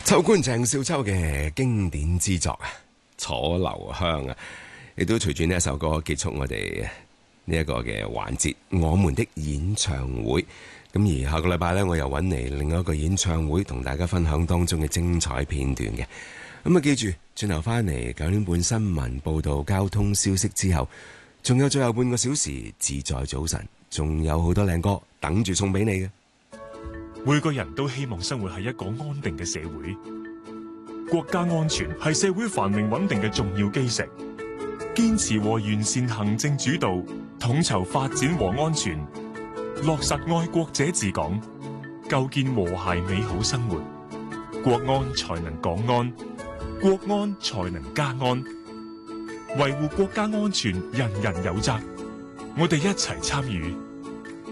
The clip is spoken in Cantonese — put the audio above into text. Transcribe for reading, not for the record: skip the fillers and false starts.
秋官鄭少秋嘅經典之作啊，《楚留香》啊，亦都隨住呢一首歌結束我哋呢一個嘅環節，我們的演唱會。咁而下個禮拜呢，我又揾嚟另外一個演唱會，同大家分享當中嘅精彩片段嘅。咁啊，記住轉頭翻嚟9點半新聞報道、交通消息之後，仲有最後半個小時自在早晨，仲有好多靚歌等住送俾你嘅。 每個人都希望生活喺一個安定嘅社會，國家安全係社會繁榮穩定嘅重要基石。堅持和完善行政主導，統籌發展和安全，落實愛國者治港，構建和諧美好生活，國安才能港安，國安才能家安。維護國家安全，人人有責。我哋一齊參與。